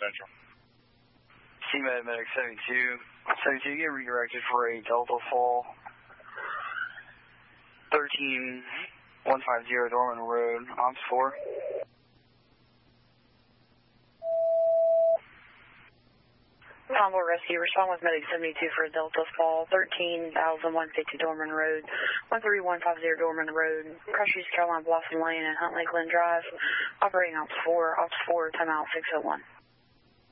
Central. CMed Medic 72. 72, get redirected for a Delta Fall. 13150 Dorman Road, Ops 4. Convoy Rescue, respond with Medic 72 for a Delta Fall, 13,150 Dorman Road, 13150 Dorman Road, Crush East Carolina Blossom Lane and Hunt Lake Glen Drive, operating Ops 4, timeout 601.